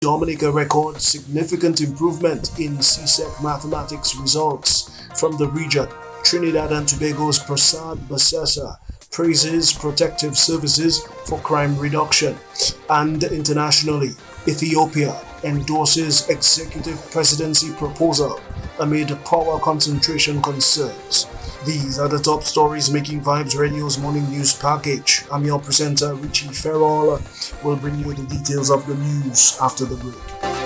Dominica records significant improvement in CSEC mathematics results from the region. Trinidad and Tobago's Prasad Basesa praises protective services for crime reduction. And internationally, Ethiopia endorses executive presidency proposal amid power concentration concerns. These are the top stories making Vibes Radio's morning news package. I'm your presenter, Richie Ferrell. We'll bring you the details of the news after the break.